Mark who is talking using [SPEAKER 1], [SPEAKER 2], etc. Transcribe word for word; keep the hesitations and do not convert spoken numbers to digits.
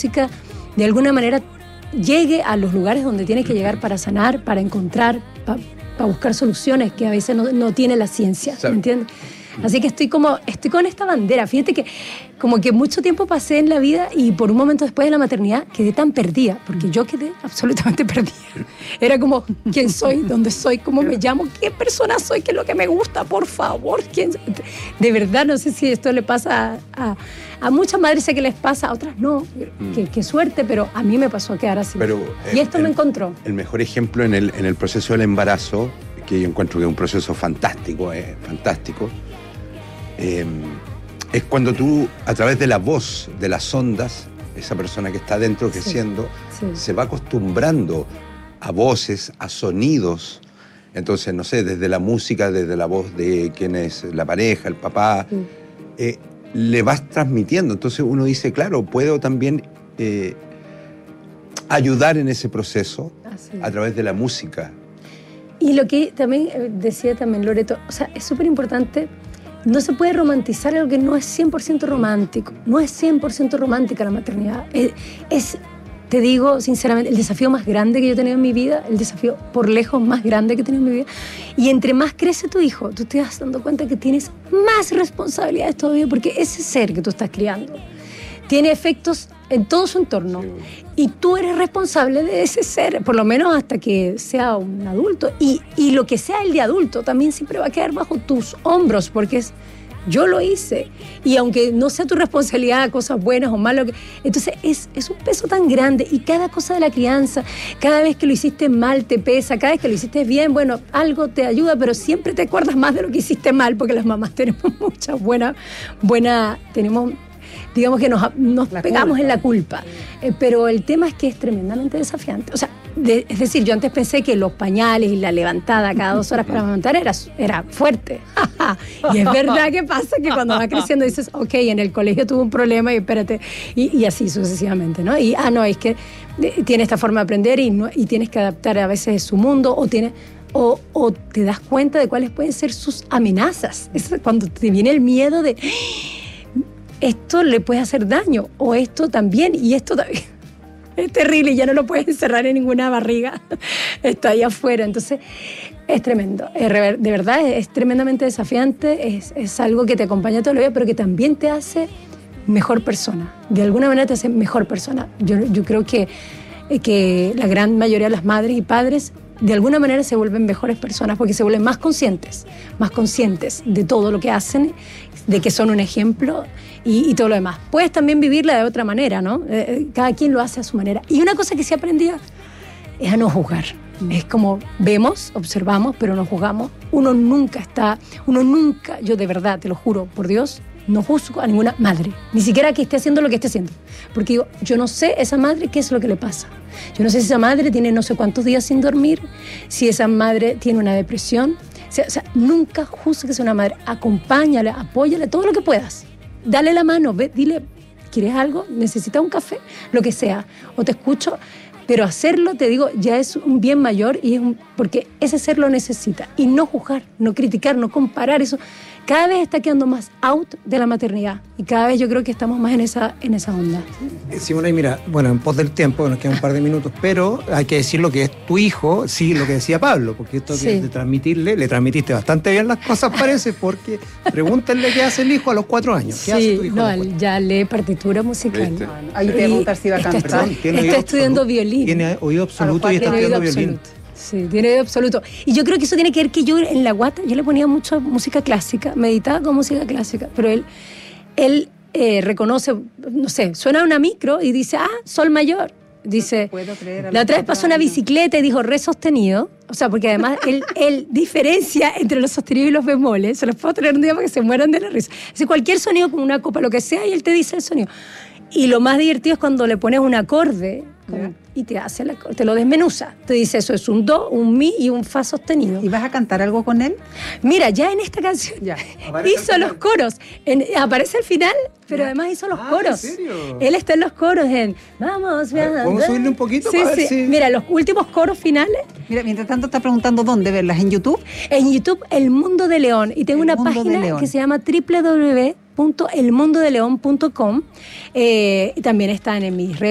[SPEAKER 1] música de alguna manera llegue a los lugares donde tiene que llegar para sanar, para encontrar, para pa buscar soluciones que a veces no, no tiene la ciencia, ¿me entiendes? Así que estoy como, estoy con esta bandera. Fíjate que como que mucho tiempo pasé en la vida y por un momento después de la maternidad quedé tan perdida, porque yo quedé absolutamente perdida. Era como, ¿quién soy? ¿Dónde soy? ¿Cómo me llamo? ¿Qué persona soy? ¿Qué es lo que me gusta? Por favor, ¿quién soy? De verdad, no sé si esto le pasa a, a, a muchas madres, sé que les pasa, a otras no. Mm. Qué, qué suerte, pero a mí me pasó a quedar así.
[SPEAKER 2] Pero,
[SPEAKER 1] y esto
[SPEAKER 2] el,
[SPEAKER 1] me encontró.
[SPEAKER 2] El mejor ejemplo en el, en el proceso del embarazo, que yo encuentro que es un proceso fantástico, es fantástico, Eh, es cuando tú, a través de la voz, de las ondas, esa persona que está dentro creciendo, sí, sí. se va acostumbrando a voces, a sonidos. Entonces, no sé, desde la música, desde la voz de quién es la pareja, el papá, sí. eh, le vas transmitiendo. Entonces uno dice, claro, puedo también eh, ayudar en ese proceso a través de la música.
[SPEAKER 1] Y lo que también decía también Loreto, o sea, es súper importante. No se puede romantizar algo que no es cien por ciento romántico. No es cien por ciento romántica la maternidad. Es, es, te digo sinceramente, el desafío más grande que yo he tenido en mi vida, el desafío por lejos más grande que he tenido en mi vida. Y entre más crece tu hijo, tú te vas dando cuenta que tienes más responsabilidades todavía, porque ese ser que tú estás criando tiene efectos en todo su entorno. Sí. Y tú eres responsable de ese ser, por lo menos hasta que sea un adulto. Y, y lo que sea el de adulto también siempre va a quedar bajo tus hombros, porque es, yo lo hice. Y aunque no sea tu responsabilidad, cosas buenas o malas, entonces es, es un peso tan grande. Y cada cosa de la crianza, cada vez que lo hiciste mal te pesa, cada vez que lo hiciste bien, bueno, algo te ayuda, pero siempre te acuerdas más de lo que hiciste mal, porque las mamás tenemos muchas buenas, buena, tenemos... digamos que nos, nos pegamos culpa. en la culpa. Eh, pero el tema es que es tremendamente desafiante. O sea, de, es decir, yo antes pensé que los pañales y la levantada cada dos horas para amamantar era, era fuerte. Y es verdad que pasa que cuando vas creciendo dices, ok, en el colegio tuve un problema y espérate, y, y así sucesivamente, ¿no? Y, ah, no, es que tiene esta forma de aprender y, no, y tienes que adaptar a veces su mundo, o tienes... O, o te das cuenta de cuáles pueden ser sus amenazas. Es cuando te viene el miedo de... esto le puede hacer daño, o esto también, y esto también. Es terrible y ya no lo puedes encerrar en ninguna barriga. Está ahí afuera. Entonces, es tremendo. Es, de verdad, es, es tremendamente desafiante. Es, es algo que te acompaña toda la vida, pero que también te hace mejor persona. De alguna manera te hace mejor persona. Yo, yo creo que, que la gran mayoría de las madres y padres de alguna manera se vuelven mejores personas porque se vuelven más conscientes, más conscientes de todo lo que hacen, de que son un ejemplo y, y todo lo demás. Puedes también vivirla de otra manera, ¿no? Eh, cada quien lo hace a su manera. Y una cosa que se ha aprendido es a no juzgar. Mm. Es como vemos, observamos, pero no juzgamos. Uno nunca está, uno nunca, yo de verdad, te lo juro, por Dios, no juzgo a ninguna madre, ni siquiera que esté haciendo lo que esté haciendo. Porque digo, yo no sé esa madre qué es lo que le pasa. Yo no sé si esa madre tiene no sé cuántos días sin dormir, si esa madre tiene una depresión. O sea, o sea nunca juzgues a una madre. Acompáñala, apóyala, todo lo que puedas. Dale la mano, ve, dile, ¿quieres algo? ¿Necesitas un café? Lo que sea. O te escucho. Pero hacerlo, te digo, ya es un bien mayor y es un, porque ese ser lo necesita. Y no juzgar, no criticar, no comparar eso. Cada vez está quedando más out de la maternidad y cada vez yo creo que estamos más en esa, en esa onda.
[SPEAKER 3] Simona, y mira, bueno, en pos del tiempo, nos quedan un par de minutos, pero hay que decir lo que es tu hijo, sí, lo que decía Pablo, porque esto sí. de transmitirle, le transmitiste bastante bien las cosas, parece, porque pregúntenle qué hace el hijo a los cuatro años. ¿Qué
[SPEAKER 1] sí,
[SPEAKER 3] hace tu hijo?
[SPEAKER 1] No, ya lee partitura musical.
[SPEAKER 4] ¿Viste? Ahí te voy a preguntar si va a cantar.
[SPEAKER 1] Está, está estudiando
[SPEAKER 3] absoluto,
[SPEAKER 1] violín.
[SPEAKER 3] Tiene oído absoluto y está estudiando violín.
[SPEAKER 1] Absoluto. Sí, tiene oído absoluto. Y yo creo que eso tiene que ver que yo en la guata, yo le ponía mucha música clásica, meditaba con música clásica, pero él, él eh, reconoce, no sé, suena una micro y dice, ah, sol mayor. Dice, la otra vez pasó una bicicleta y dijo re sostenido, o sea, porque además él, él diferencia entre los sostenidos y los bemoles, se los puedo traer un día para que se mueran de la risa. Dice cualquier sonido con una copa, lo que sea, y él te dice el sonido. Y lo más divertido es cuando le pones un acorde como, y te hace la, te lo desmenuza. Te dice eso es un do, un mi y un fa sostenido.
[SPEAKER 4] ¿Y vas a cantar algo con él?
[SPEAKER 1] Mira, ya en esta canción ya. hizo los coros. En, aparece al final, pero ya. además hizo los
[SPEAKER 3] ah,
[SPEAKER 1] coros.
[SPEAKER 3] ¿En serio?
[SPEAKER 1] Él está en los coros en Vamos, vean.
[SPEAKER 3] ¿Podemos subirle un poquito?
[SPEAKER 1] Sí,
[SPEAKER 3] para
[SPEAKER 1] sí.
[SPEAKER 3] ver si...
[SPEAKER 1] Mira, los últimos coros finales.
[SPEAKER 4] Mira, mientras tanto está preguntando dónde verlas, ¿en YouTube?
[SPEAKER 1] En YouTube, El Mundo de León. Y tengo
[SPEAKER 4] El
[SPEAKER 1] una
[SPEAKER 4] Mundo
[SPEAKER 1] página que se llama doble u doble u doble u punto el mundo de león punto com. Eh, y también están en mis redes.